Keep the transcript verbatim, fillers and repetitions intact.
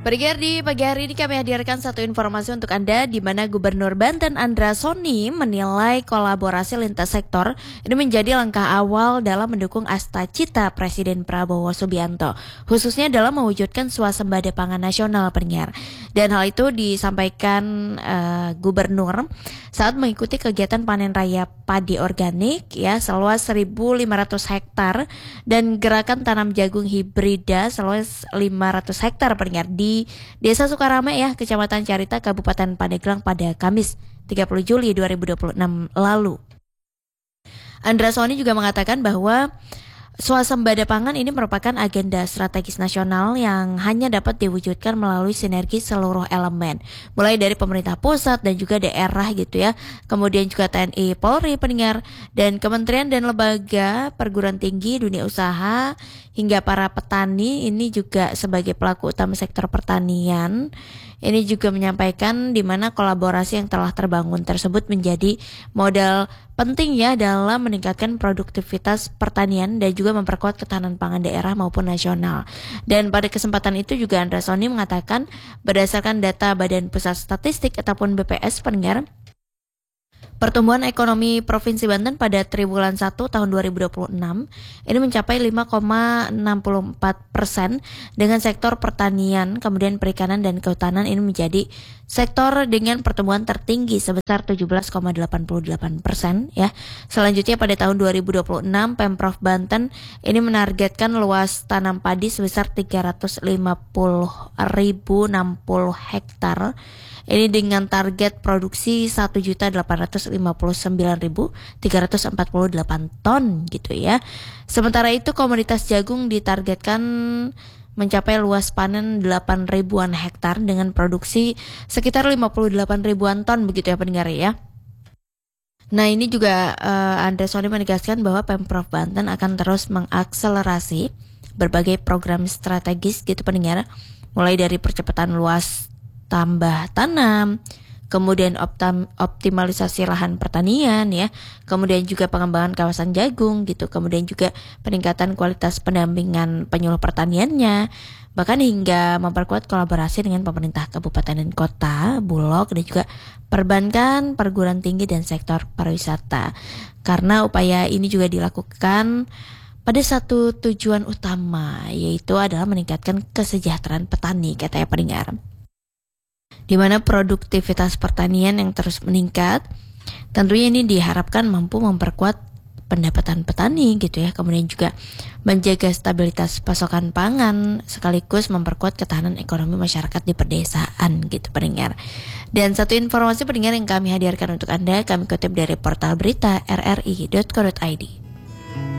Pendengar, di pagi hari ini kami hadirkan satu informasi untuk Anda di mana Gubernur Banten Andra Soni menilai kolaborasi lintas sektor ini menjadi langkah awal dalam mendukung asta cita Presiden Prabowo Subianto, khususnya dalam mewujudkan swasembada pangan nasional, pendengar. Dan hal itu disampaikan uh, Gubernur saat mengikuti kegiatan panen raya padi organik ya seluas seribu lima ratus hektar dan gerakan tanam jagung hibrida seluas lima ratus hektar, pendengar, di Desa Sukarame ya, Kecamatan Carita, Kabupaten Pandeglang pada Kamis tiga puluh Juli dua ribu dua puluh enam lalu. Andra Soni juga mengatakan bahwa swasembada pangan ini merupakan agenda strategis nasional yang hanya dapat diwujudkan melalui sinergi seluruh elemen, mulai dari pemerintah pusat dan juga daerah gitu ya, kemudian juga T N I, Polri, pendengar, dan kementerian dan lembaga, perguruan tinggi, dunia usaha, hingga para petani ini juga sebagai pelaku utama sektor pertanian. Ini juga menyampaikan di mana kolaborasi yang telah terbangun tersebut menjadi modal penting ya dalam meningkatkan produktivitas pertanian dan juga memperkuat ketahanan pangan daerah maupun nasional. Dan pada kesempatan itu juga Andra Soni mengatakan berdasarkan data Badan Pusat Statistik ataupun B P S, pendengar, pertumbuhan ekonomi Provinsi Banten pada triwulan satu tahun dua ribu dua puluh enam ini mencapai lima koma enam empat persen dengan sektor pertanian, kemudian perikanan dan kehutanan ini menjadi sektor dengan pertumbuhan tertinggi sebesar tujuh belas koma delapan delapan persen ya. Selanjutnya pada tahun dua ribu dua puluh enam Pemprov Banten ini menargetkan luas tanam padi sebesar tiga ratus lima puluh ribu enam puluh hektar. Ini dengan target produksi satu juta delapan ratus lima puluh sembilan ribu tiga ratus empat puluh delapan ton gitu ya. Sementara itu komoditas jagung ditargetkan mencapai luas panen delapan ribuan hektar dengan produksi sekitar lima puluh delapan ribuan ton begitu ya, pendengar ya. Nah, ini juga uh, Andra Soni menegaskan bahwa Pemprov Banten akan terus mengakselerasi berbagai program strategis gitu, pendengar, mulai dari percepatan luas tambah tanam, kemudian optam, optimalisasi lahan pertanian ya, kemudian juga pengembangan kawasan jagung gitu, kemudian juga peningkatan kualitas pendampingan penyuluh pertaniannya, bahkan hingga memperkuat kolaborasi dengan pemerintah kabupaten dan kota, bulog, dan juga perbankan, perguruan tinggi, dan sektor pariwisata. Karena upaya ini juga dilakukan pada satu tujuan utama, yaitu adalah meningkatkan kesejahteraan petani, katanya pendengar, di mana produktivitas pertanian yang terus meningkat. Tentunya ini diharapkan mampu memperkuat pendapatan petani gitu ya, kemudian juga menjaga stabilitas pasokan pangan sekaligus memperkuat ketahanan ekonomi masyarakat di pedesaan gitu, pendengar. Dan satu informasi, pendengar, yang kami hadirkan untuk Anda, kami kutip dari portal berita r r i dot co dot i d.